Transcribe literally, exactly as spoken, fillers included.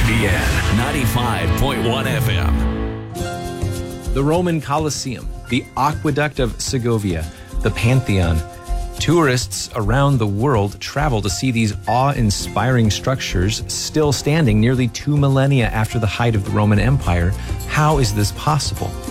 B N ninety-five point one F M. The Roman Colosseum, the Aqueduct of Segovia, the Pantheon. Tourists around the world travel to see these awe-inspiring structures still standing nearly two millennia after the height of the Roman Empire. How is this possible?